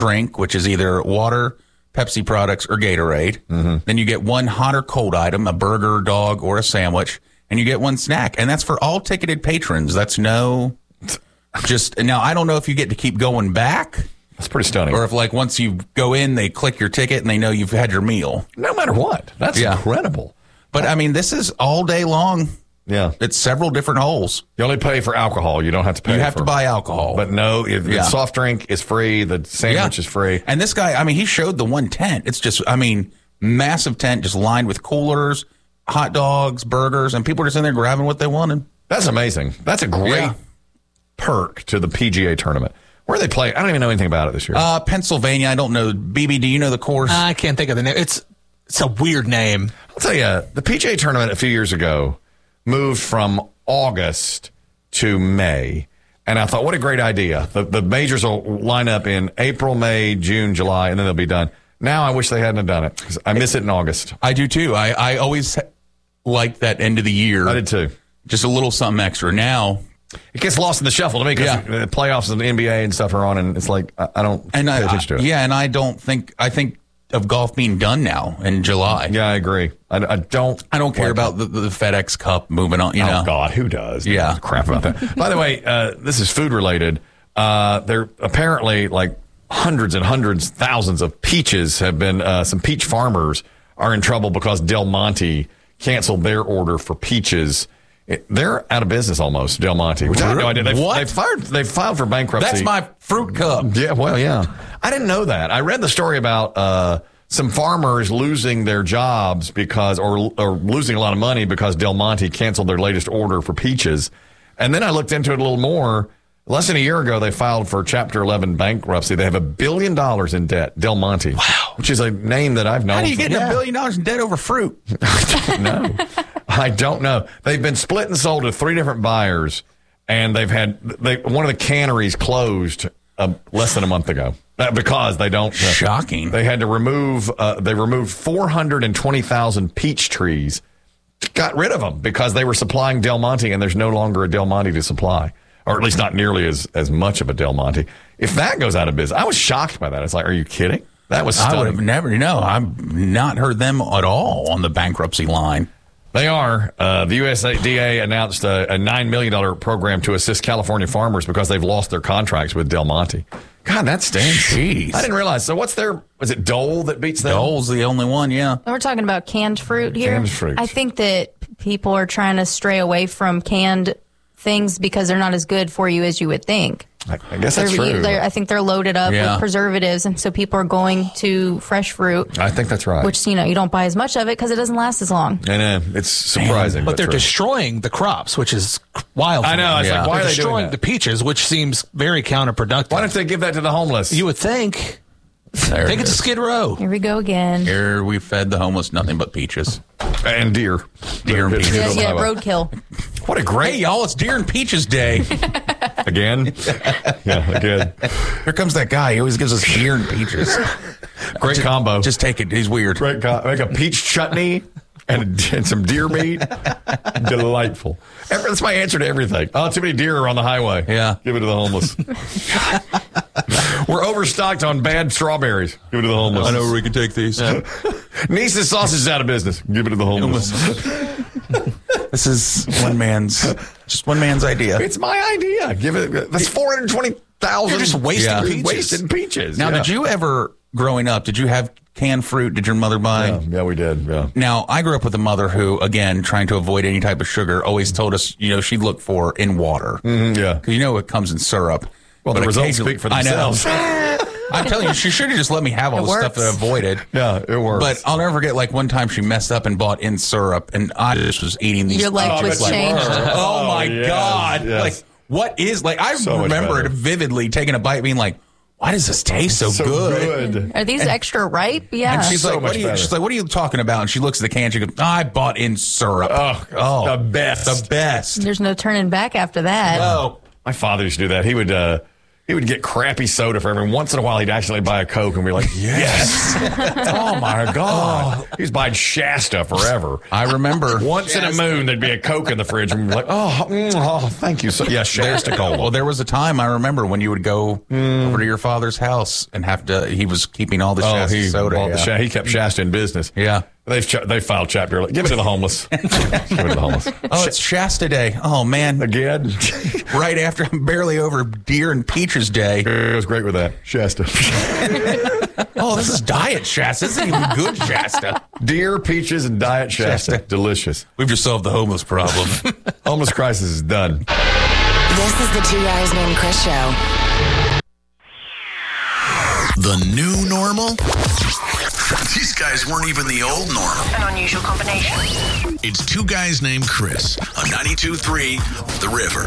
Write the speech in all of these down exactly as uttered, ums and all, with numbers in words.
drink, which is either water, Pepsi products, or Gatorade. Mm-hmm. Then you get one hot or cold item, a burger, dog, or a sandwich, and you get one snack. And that's for all ticketed patrons. That's no just now. I don't know if you get to keep going back. That's pretty stunning. Or if, like, once you go in, they click your ticket and they know you've had your meal. No matter what. That's yeah. incredible. But, I mean, this is all day long. Yeah. It's several different holes. You only pay for alcohol. You don't have to pay You have for, to buy alcohol. But no, if yeah. the soft drink is free. The sandwich yeah. is free. And this guy, I mean, he showed the one tent. It's just, I mean, massive tent just lined with coolers, hot dogs, burgers, and people are just in there grabbing what they wanted. That's amazing. That's a great yeah. perk to the P G A tournament. Where do they play? I don't even know anything about it this year. Uh, Pennsylvania. I don't know. B B, do you know the course? I can't think of the name. It's it's a weird name. I'll tell you, the P G A tournament a few years ago moved from August to May. And I thought, what a great idea. The, the majors will line up in April, May, June, July, and then they'll be done. Now I wish they hadn't have done it because I miss it in August. I do, too. I, I always liked that end of the year. I did, too. Just a little something extra. Now... It gets lost in the shuffle to me because yeah. the playoffs and the N B A and stuff are on, and it's like, I, I don't and pay I, attention to it. Yeah, and I don't think... I think of golf being done now in July. Yeah, I agree. I, I don't... I don't care like about the, the FedEx Cup moving on, you oh, know. Oh, God, who does? Yeah. Crap about that. By the way, uh, this is food-related. Uh, there apparently, like, hundreds and hundreds, thousands of peaches have been... Uh, some peach farmers are in trouble because Del Monte canceled their order for peaches. It, they're out of business almost, Del Monte. Which I had no idea. They've, what? They've, fired, they've filed for bankruptcy. That's my fruit cup. Yeah, well, yeah. I didn't know that. I read the story about uh, some farmers losing their jobs because, or, or losing a lot of money because Del Monte canceled their latest order for peaches. And then I looked into it a little more. Less than a year ago, they filed for Chapter eleven bankruptcy. They have a billion dollars in debt, Del Monte. Wow. Which is a name that I've known. How do you for, get yeah. a billion dollars in debt over fruit? I don't know. I don't know. They've been split and sold to three different buyers, and they've had they, one of the canneries closed uh, less than a month ago uh, because they don't. Uh, Shocking. They had to remove. Uh, they removed four hundred and twenty thousand peach trees. Got rid of them because they were supplying Del Monte, and there's no longer a Del Monte to supply, or at least not nearly as as much of a Del Monte. If that goes out of business, I was shocked by that. It's like, are you kidding? That was stunning. I would have never. You know, I've not heard them at all on the bankruptcy line. They are. Uh, the U S D A announced a, a nine million dollars program to assist California farmers because they've lost their contracts with Del Monte. God, that stinks. Jeez. I didn't realize. So what's their, is it Dole that beats them? Dole's the only one, yeah. We're talking about canned fruit here. Canned fruit. I think that people are trying to stray away from canned things because they're not as good for you as you would think. I, I guess that's they're, true. They're, I think they're loaded up Yeah. with preservatives, and so people are going to fresh fruit. I think that's right. Which, you know, you don't buy as much of it because it doesn't last as long. I know. It's surprising. But they're true. destroying the crops, which is wild. I know. It's Yeah. like, why They're are they doing destroying that? the peaches, which seems very counterproductive. Why don't they give that to the homeless? You would think. There Take it to is. Skid Row. Here we go again. Here we fed the homeless nothing but peaches. and deer. Deer and peaches. Yeah, on the yeah, highway. roadkill. What a Hey, great... y'all, it's Deer and Peaches Day. Again? Yeah, again. Here comes that guy. He always gives us deer and peaches. Great just, combo. Just take it. He's weird. Great combo. Make a peach chutney and, and some deer meat. Delightful. Every, that's my answer to everything. Oh, too many deer are on the highway. Yeah. Give it to the homeless. We're overstocked on bad strawberries. Give it to the homeless. I know where we can take these. Niece's sausage is out of business. Give it to the homeless. This is one man's, just one man's idea. It's my idea. Give it. That's four hundred twenty thousand. You're just wasting Yeah. peaches. Wasted peaches. Now, yeah. did you ever, growing up, did you have canned fruit? Did your mother buy? Yeah, yeah, we did. Yeah. Now, I grew up with a mother who, again, trying to avoid any type of sugar, always told us, you know, she'd look for in water. Mm, yeah. Because you know it comes in syrup. Well, the But results occasionally- speak for I know. themselves. I'm telling you, she should have just let me have all It the stuff works. that I avoided. Yeah, it works. But I'll never forget, like, one time she messed up and bought in syrup, and I just was eating these. Your life Oh, I was bet you changed. were. Oh, my yes, God. yes. Like, what is, like, I So much remember better. it vividly taking a bite, being like, why does this taste so, so good? good. Are these extra ripe? Yeah. And she's So like, much what are you, better. she's like, what are you talking about? And she looks at the can, she goes, I bought in syrup. Oh, the best. The best. There's no turning back after that. Oh. My father used to do that. He would, uh, he would get crappy soda for everyone. Once in a while, he'd actually buy a Coke and be like, yes. Oh, my God. He's buying Shasta forever. I remember. Once in a moon, there'd be a Coke in the fridge and we'd be like, oh, mm, oh thank you. So, yeah, Shasta Cola. Well, there was a time I remember when you would go mm. over to your father's house and have to, he was keeping all the oh, Shasta he, soda. Well, Yeah. the, he kept Shasta in business. Yeah. They've ch- they filed chapter. Give it to the homeless. Give it to the homeless. Oh, it's Shasta Day. Oh, man. Again. Right after I'm barely over Deer and Peaches Day. It was great with that. Shasta. Oh, this is Diet Shasta. This isn't even good Shasta. Deer, Peaches, and Diet Shasta. Shasta. Delicious. We've just solved the homeless problem. Homeless crisis is done. This is the Two Guys Named Chris show. The new normal? These guys weren't even the old normal. An unusual combination. It's Two Guys Named Chris on ninety-two point three The River.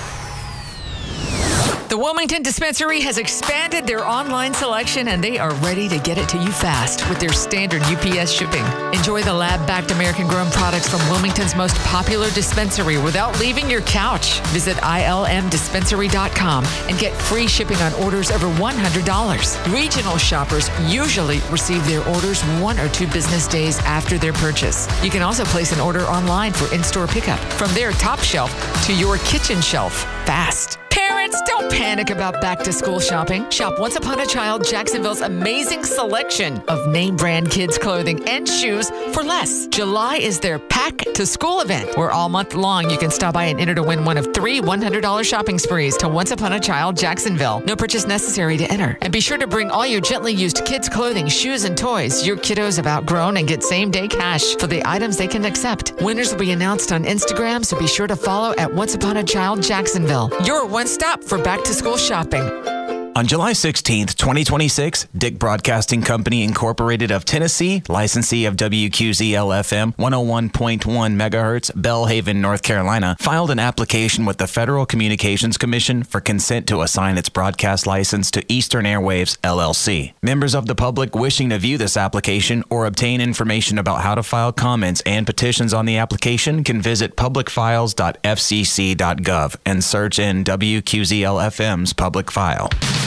The Wilmington Dispensary has expanded their online selection, and they are ready to get it to you fast with their standard U P S shipping. Enjoy the lab-backed American-grown products from Wilmington's most popular dispensary without leaving your couch. Visit I L M dispensary dot com and get free shipping on orders over one hundred dollars. Regional shoppers usually receive their orders one or two business days after their purchase. You can also place an order online for in-store pickup from their top shelf to your kitchen shelf fast. Parents, don't panic about back-to-school shopping. Shop Once Upon a Child Jacksonville's amazing selection of name-brand kids' clothing and shoes for less. July is their Pack-to-School event, where all month long you can stop by and enter to win one of three one hundred dollars shopping sprees to Once Upon a Child Jacksonville. No purchase necessary to enter. And be sure to bring all your gently used kids' clothing, shoes, and toys your kiddos have outgrown and get same-day cash for the items they can accept. Winners will be announced on Instagram, so be sure to follow at Once Upon a Child Jacksonville. Your one stop for back-to-school shopping. On July sixteenth, twenty twenty-six, Dick Broadcasting Company Incorporated of Tennessee, licensee of W Q Z L F M one oh one point one megahertz, Belhaven, North Carolina, filed an application with the Federal Communications Commission for consent to assign its broadcast license to Eastern Airwaves, L L C. Members of the public wishing to view this application or obtain information about how to file comments and petitions on the application can visit public files dot f c c dot gov and search in W Q Z L F M's public file.